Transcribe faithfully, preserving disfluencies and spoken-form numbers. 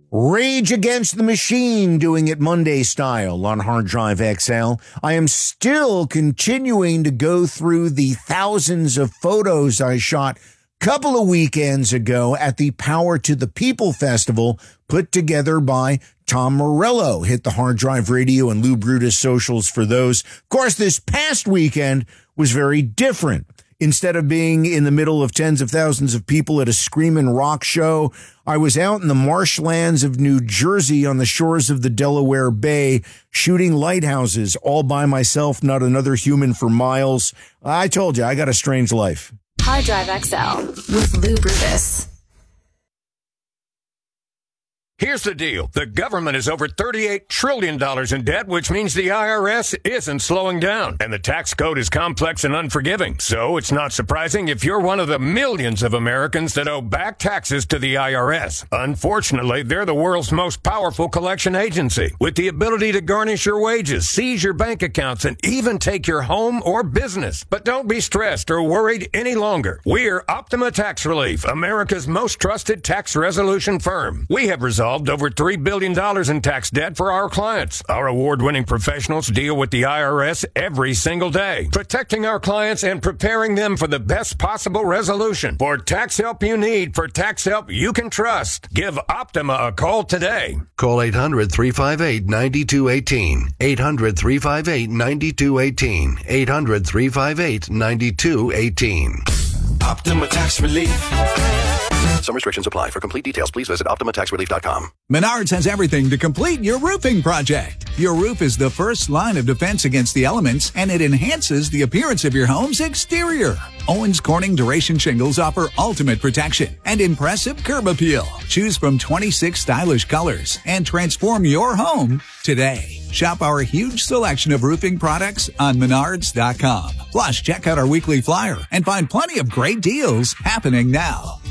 Rage Against the Machine doing it Monday style on Hard Drive X L. I am still continuing to go through the thousands of photos I shot a couple of weekends ago at the Power to the People Festival put together by Tom Morello. Hit the Hard Drive Radio and Lou Brutus socials for those. Of course, this past weekend was very different. Instead of being in the middle of tens of thousands of people at a screaming rock show, I was out in the marshlands of New Jersey on the shores of the Delaware Bay, shooting lighthouses all by myself, not another human for miles. I told you, I got a strange life. Hard Drive X L with Lou Brutus. Here's the deal. The government is over thirty-eight trillion dollars in debt, which means the I R S isn't slowing down. And the tax code is complex and unforgiving. So it's not surprising if you're one of the millions of Americans that owe back taxes to the I R S. Unfortunately, they're the world's most powerful collection agency, with the ability to garnish your wages, seize your bank accounts, and even take your home or business. But don't be stressed or worried any longer. We're Optima Tax Relief, America's most trusted tax resolution firm. We have resolved over three billion dollars in tax debt for our clients. Our award-winning professionals deal with the I R S every single day, protecting our clients and preparing them for the best possible resolution. For tax help you need, for tax help you can trust, give Optima a call today. Call eight hundred, three five eight, nine two one eight. eight hundred, three five eight, nine two one eight. eight hundred, three five eight, nine two one eight. Optima Tax Relief. Some restrictions apply. For complete details, please visit Optima Tax Relief dot com. Menards has everything to complete your roofing project. Your roof is the first line of defense against the elements, and it enhances the appearance of your home's exterior. Owens Corning Duration Shingles offer ultimate protection and impressive curb appeal. Choose from twenty-six stylish colors and transform your home today. Shop our huge selection of roofing products on Menards dot com. Plus, check out our weekly flyer and find plenty of great deals happening now.